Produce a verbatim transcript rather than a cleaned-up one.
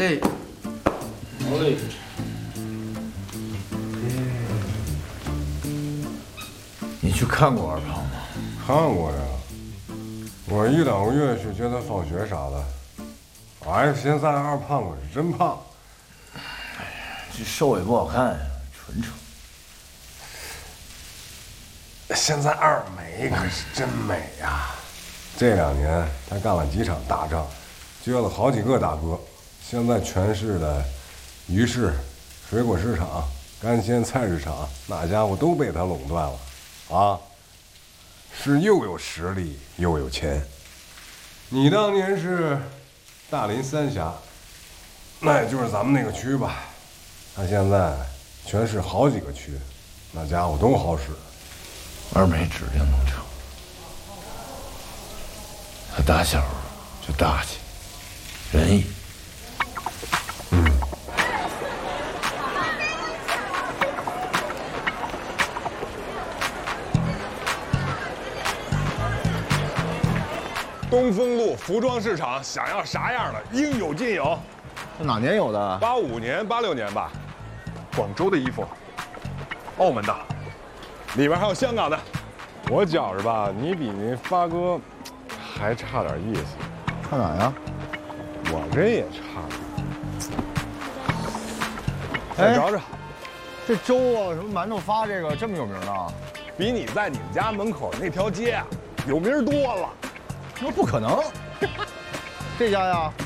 嘞。 好嘞。 你去看过二胖吗？ 看过呀。我一两个月去接他放学啥的。哎，现在二胖可是真胖。 哎呀，这瘦也不好看呀，纯丑。 现在二美可是真美呀！这两年他干了几场大仗，接了好几个大哥。现在全市的鱼市、水果市场、干鲜菜市场，那家伙都被他垄断了，啊！是又有实力又有钱。你当年是大林三峡，那也就是咱们那个区吧。他现在全市好几个区，那家伙都好使。 二美指定能成。他打小就大气、仁义。 嗯。 东风路服装市场想要啥样的，应有尽有。 这哪年有的？ 八五年、八六年吧。广州的衣服，澳门的，里边还有香港的。我觉着吧，你比那发哥还差点意思。 差哪呀？ 我这也差点。再找找。 这粥啊，什么馒头发这个这么有名呢？ 比你在你们家门口那条街啊有名多了。 那不可能。这家呀？